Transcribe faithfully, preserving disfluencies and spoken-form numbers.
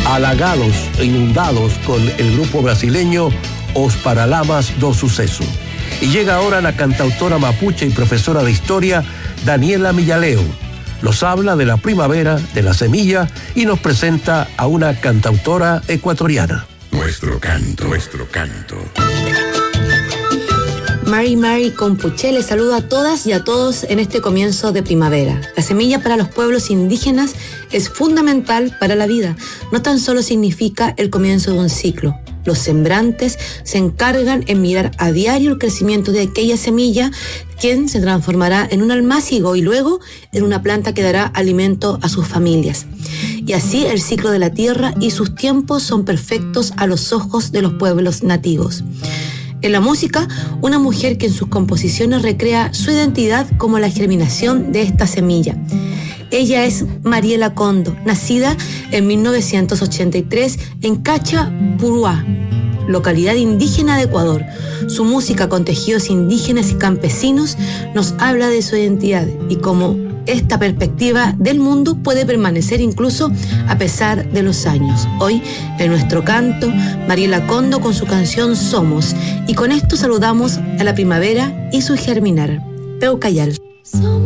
halagados e inundados con el grupo brasileño Os Paralamas do Suceso. Y llega ahora la cantautora mapuche y profesora de historia Daniela Millaleo. Nos habla de la primavera, de la semilla y nos presenta a una cantautora ecuatoriana. Nuestro canto, nuestro canto. Mari Mari Compuche les saluda a todas y a todos en este comienzo de primavera. La semilla para los pueblos indígenas es fundamental para la vida. No tan solo significa el comienzo de un ciclo. Los sembrantes se encargan en mirar a diario el crecimiento de aquella semilla, quien se transformará en un almácigo y luego en una planta que dará alimento a sus familias. Y así el ciclo de la tierra y sus tiempos son perfectos a los ojos de los pueblos nativos. En la música, una mujer que en sus composiciones recrea su identidad como la germinación de esta semilla. Ella es Mariela Condo, nacida en mil novecientos ochenta y tres en Cacha, Puruá, localidad indígena de Ecuador. Su música con tejidos indígenas y campesinos nos habla de su identidad y cómo esta perspectiva del mundo puede permanecer incluso a pesar de los años. Hoy, en nuestro canto, Mariela Condo con su canción Somos. Y con esto saludamos a la primavera y su germinar. Peucayal.